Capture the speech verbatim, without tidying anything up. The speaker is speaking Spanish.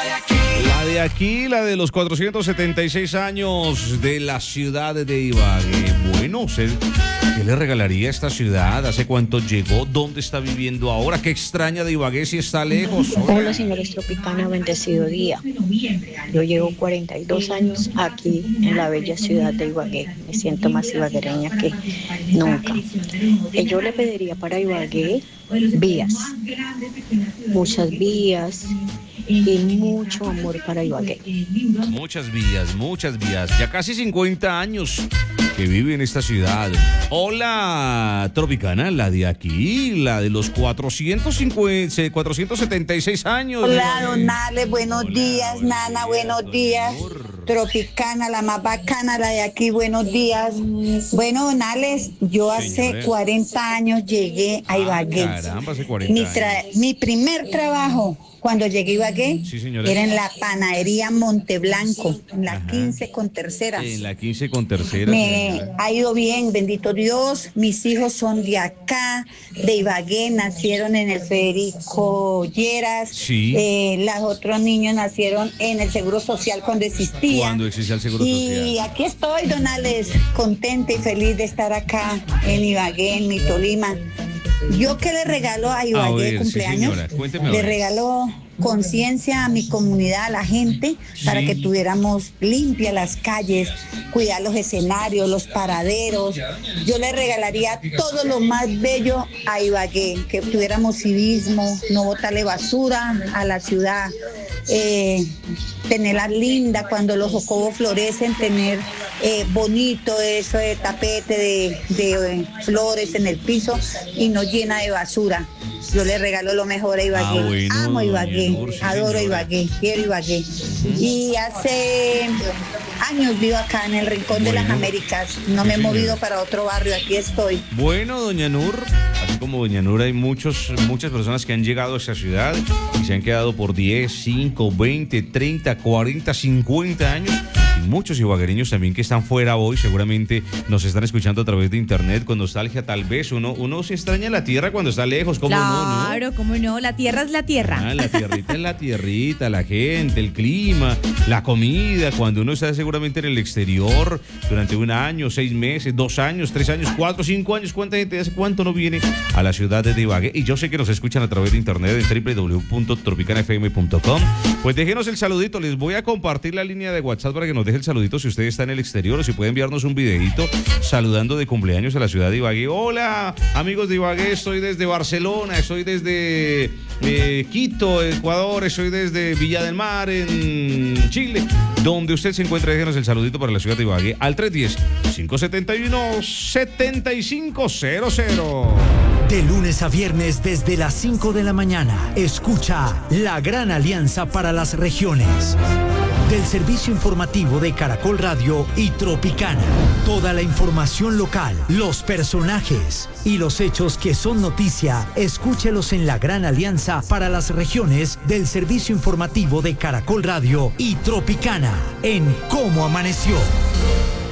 La de aquí, la de los cuatrocientos setenta y seis años de la ciudad de Ibagué. Bueno, ¿usted qué le regalaría a esta ciudad? ¿Hace cuánto llegó? ¿Dónde está viviendo ahora? ¿Qué extraña de Ibagué si está lejos? Hola, Hola señores Tropicana, bendecido día. Yo llevo cuarenta y dos años aquí en la bella ciudad de Ibagué. Me siento más ibaguereña que nunca. Eh, Yo le pediría para Ibagué vías, muchas vías y mucho amor para Ibagué. Muchas vías, muchas vías. Ya casi cincuenta años que vive en esta ciudad. Hola, Tropicana, la de aquí, la de los cuatrocientos cincuenta, cuatrocientos setenta y seis años. Hola, don Ale, buenos Hola, días, hola, Nana, hola, buenos doña días. Nur. Tropicana, la más bacana, la de aquí, buenos días. Bueno, don Alex, yo hace Señora. cuarenta años llegué a Ibagué. Ah, caramba, hace cuarenta Mi, años. tra- mi primer trabajo cuando llegué a Ibagué Sí, señora. era en la panadería Monteblanco, en la Ajá. quince con tercera. En la quince con tercera. Me señora. ha ido bien, bendito Dios. Mis hijos son de acá, de Ibagué, nacieron en el Federico Lleras. Sí. Eh, los otros niños nacieron en el Seguro Social cuando existía. Cuando existía el Seguro Y Social. aquí estoy, don Alex, contenta y feliz de estar acá en Ibagué, en mi Tolima. ¿Yo qué le regalo a Ibagué ver, de sí, cumpleaños? señora, cuénteme a Le ver. regalo conciencia a mi comunidad, a la gente, para Sí. que tuviéramos limpias las calles, cuidar los escenarios, los paraderos. Yo le regalaría todo lo más bello a Ibagué, que tuviéramos civismo, no botarle basura a la ciudad, eh, tenerla linda cuando los jocobos florecen, tener eh, bonito eso de tapete de, de eh, flores en el piso y no llena de basura. Yo le regalo lo mejor a Ibagué. Ah, bueno, Amo doña Ibagué, Nur, sí, adoro señora. Ibagué, quiero Ibagué. Y hace años vivo acá en el Rincón de las Bueno, Américas. No sí, me he movido señora. para otro barrio, aquí estoy. Bueno, doña Nur, así como doña Nur, hay muchos, muchas personas que han llegado a esta ciudad y se han quedado por diez, cinco, veinte, treinta, cuarenta, cincuenta años. Y muchos ibaguereños también que están fuera hoy, seguramente nos están escuchando a través de internet con nostalgia. Tal vez uno, uno se extraña la tierra cuando está lejos, ¿cómo no, no? Claro, cómo no, la tierra es la tierra. Ah, la tierrita es la tierrita, la gente, el clima, la comida. Cuando uno está seguramente en el exterior durante un año, seis meses, dos años, tres años, cuatro, cinco años, ¿cuánta gente hace cuánto no viene a la ciudad de Ibagué? Y yo sé que nos escuchan a través de internet en doble u doble u doble u punto tropicana f m punto com. Pues déjenos el saludito, les voy a compartir la línea de WhatsApp para que nos deje el saludito si usted está en el exterior o si puede enviarnos un videito saludando de cumpleaños a la ciudad de Ibagué. Hola, amigos de Ibagué, estoy desde Barcelona, estoy desde eh, Quito, Ecuador, estoy desde Villa del Mar, en Chile. Donde usted se encuentra, déjenos el saludito para la ciudad de Ibagué al tres uno cero, cinco siete uno, siete cinco cero cero. De lunes a viernes desde las cinco de la mañana, escucha La Gran Alianza para las Regiones. Del servicio informativo de Caracol Radio y Tropicana. Toda la información local, los personajes y los hechos que son noticia, escúchelos en La Gran Alianza para las Regiones del servicio informativo de Caracol Radio y Tropicana en Cómo Amaneció.